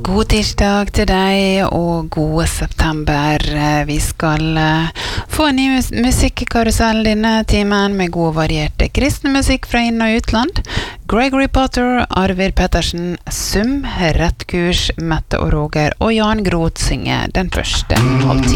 God tirsdag til deg, og god september. Vi skal få en ny musikkarusell denne timen med god varierte kristne musikk fra inn- og utland. Gregory Potter, Arvid Pettersen, Sum, Rett Kurs, Mette og Roger og Jan Groth synger den første halvtime.